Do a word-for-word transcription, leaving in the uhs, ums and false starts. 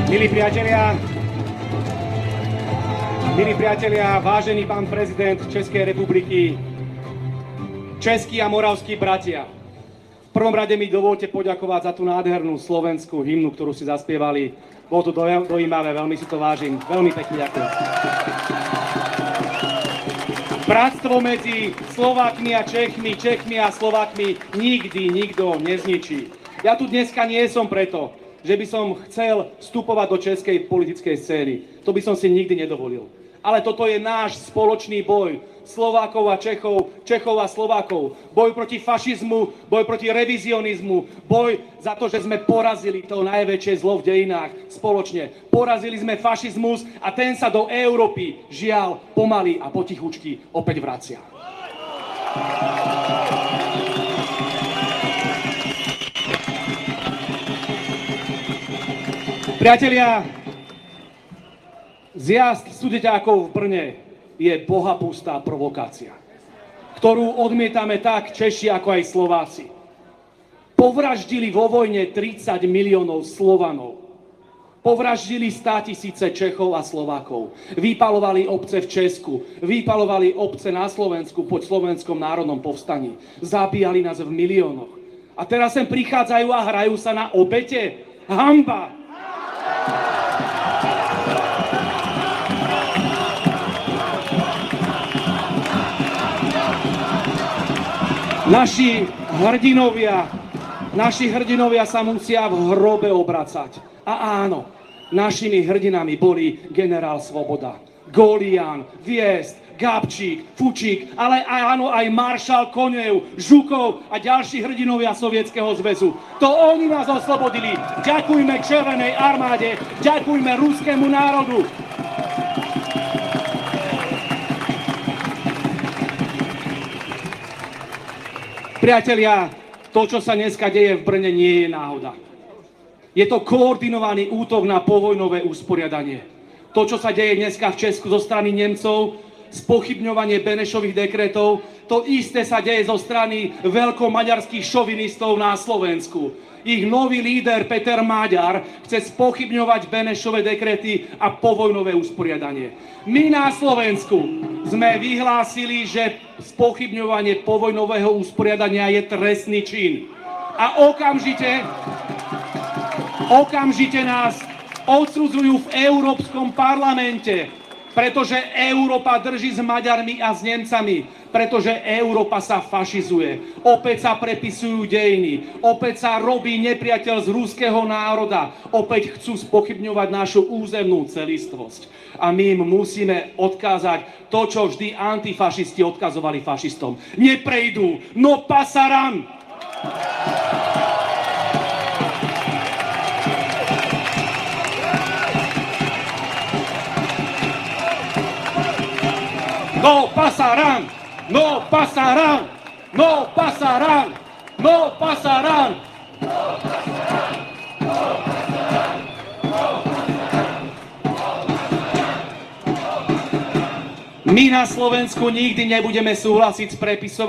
Milí priatelia, milí priatelia, vážený pán prezident Českej republiky, českí a moravskí bratia. V prvom rade mi dovolte poďakovať za tú nádhernú slovenskú hymnu, ktorú si zaspievali. Bolo to dojímavé, veľmi si to vážim. Veľmi pekne ďakujem. Bratstvo medzi Slovákmi a Čechmi, Čechmi a Slovákmi nikdy nikto nezničí. Ja tu dneska nie som preto, že by som chcel vstupovať do českej politickej scény. To by som si nikdy nedovolil. Ale toto je náš spoločný boj Slovákov a Čechov, Čechov a Slovákov. Boj proti fašizmu, boj proti revizionizmu, boj za to, že sme porazili to najväčšie zlo v dejinách spoločne. Porazili sme fašizmus a ten sa do Európy, žiaľ, pomaly a potichučky opäť vracia. Priatelia, zjazd Sudeťákov v Brne je bohapustá provokácia, ktorú odmietame tak Češi ako aj Slováci. Povraždili vo vojne tridsať miliónov Slovanov. Povraždili státisíce Čechov a Slovákov. Vypalovali obce v Česku, vypalovali obce na Slovensku pod Slovenskom národnom povstaní. Zabíjali nás v miliónoch. A teraz sem prichádzajú a hrajú sa na obete? Hanba! Naši hrdinovia, naši hrdinovia sa musia v hrobe obracať. A áno, našimi hrdinami boli generál Svoboda, Golián, Viest, Gabčík, Fučík, ale aj, áno, aj maršal Konev, Žukov a ďalší hrdinovia Sovietskeho zväzu. To oni nás oslobodili. Ďakujme Červenej armáde, ďakujme ruskému národu. Priatelia, to, čo sa dneska deje v Brne, nie je náhoda. Je to koordinovaný útok na povojnové usporiadanie. To, čo sa deje dneska v Česku zo strany Nemcov, spochybňovanie Benešových dekretov, to isté sa deje zo strany veľkomaďarských šovinistov na Slovensku. Ich nový líder Peter Maďar chce spochybňovať Benešové dekrety a povojnové usporiadanie. My na Slovensku sme vyhlásili, že spochybňovanie povojnového usporiadania je trestný čin. A okamžite, okamžite nás odsudzujú v Európskom parlamente, pretože Európa drží s Maďarmi a s Nemcami, pretože Európa sa fašizuje. Opäť sa prepisujú dejiny, opäť sa robí nepriateľ z ruského národa, opäť chcú spochybňovať našu územnú celistvosť. A my im musíme odkázať to, čo vždy antifašisti odkazovali fašistom. Neprejdú, no pasaran! No pasarán, no pasarán, no pasarán, no pasarán. My na Slovensku nikdy nebudeme súhlasiť s prepisovaním